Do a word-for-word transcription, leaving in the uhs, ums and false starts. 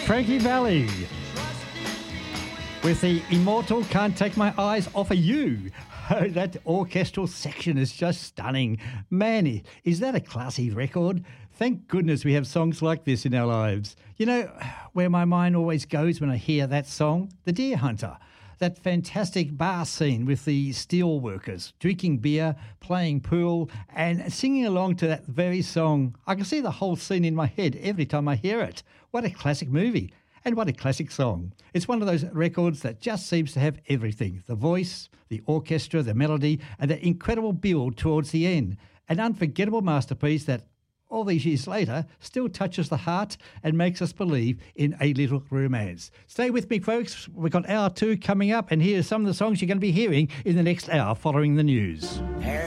Frankie Valli with the immortal Can't Take My Eyes Off of You. Oh, that orchestral section is just stunning. Man, is that a classy record? Thank goodness we have songs like this in our lives. You know, where my mind always goes when I hear that song? The Deer Hunter. That fantastic bar scene with the steel workers drinking beer, playing pool and singing along to that very song. I can see the whole scene in my head every time I hear it. What a classic movie and what a classic song. It's one of those records that just seems to have everything. The voice, the orchestra, the melody and that incredible build towards the end. An unforgettable masterpiece that all these years later, still touches the heart and makes us believe in a little romance. Stay with me, folks. We've got hour two coming up, and here are some of the songs you're going to be hearing in the next hour following the news.